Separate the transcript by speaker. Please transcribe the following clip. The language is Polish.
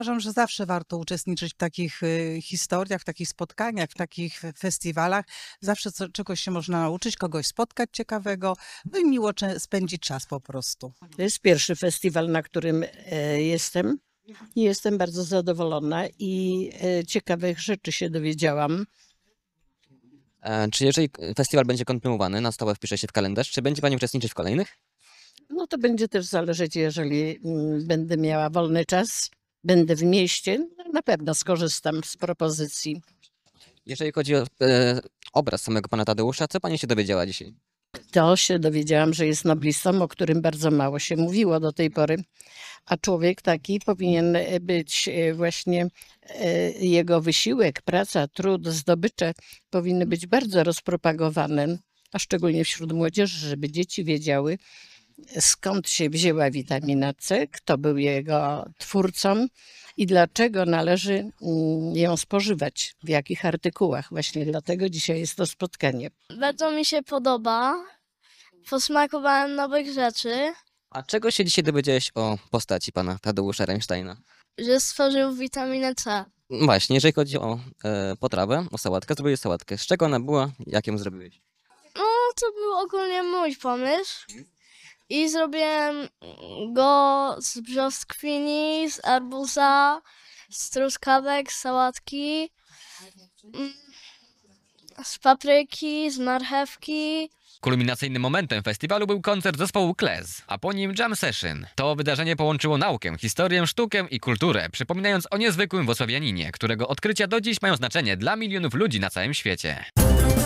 Speaker 1: Uważam, że zawsze warto uczestniczyć w takich historiach, w takich spotkaniach, w takich festiwalach. Zawsze czegoś się można nauczyć, kogoś spotkać ciekawego, no i miło spędzić czas po prostu.
Speaker 2: To jest pierwszy festiwal, na którym jestem i jestem bardzo zadowolona i ciekawych rzeczy się dowiedziałam.
Speaker 3: Czy jeżeli festiwal będzie kontynuowany, na stałe wpisze się w kalendarz, czy będzie Pani uczestniczyć w kolejnych?
Speaker 2: No to będzie też zależeć, jeżeli będę miała wolny czas, będę w mieście, no, na pewno skorzystam z propozycji.
Speaker 3: Jeżeli chodzi o obraz samego Pana Tadeusza, co Pani się dowiedziała dzisiaj?
Speaker 2: To się dowiedziałam, że jest noblistą, o którym bardzo mało się mówiło do tej pory, a człowiek taki powinien być właśnie, jego wysiłek, praca, trud, zdobycze powinny być bardzo rozpropagowane, a szczególnie wśród młodzieży, żeby dzieci wiedziały, skąd się wzięła witamina C, kto był jego twórcą i dlaczego należy ją spożywać, w jakich artykułach. Właśnie dlatego dzisiaj jest to spotkanie.
Speaker 4: Bardzo mi się podoba. Posmakowałem nowych rzeczy,
Speaker 3: A czego się dzisiaj dowiedziałeś o postaci Pana Tadeusza Reinsteina?
Speaker 4: że stworzył witaminę C.
Speaker 3: Właśnie, jeżeli chodzi o potrawę, o sałatkę, zrobiłeś sałatkę. Z czego ona była? Jak ją zrobiłeś?
Speaker 4: No, to był ogólnie mój pomysł. I zrobiłem go z brzoskwini, z arbuza, z truskawek, z sałatki, z papryki, z marchewki.
Speaker 5: Kulminacyjnym momentem festiwalu był koncert zespołu Klez, a po nim jam session. To wydarzenie połączyło naukę, historię, sztukę i kulturę, przypominając o niezwykłym włocławianinie, którego odkrycia do dziś mają znaczenie dla milionów ludzi na całym świecie.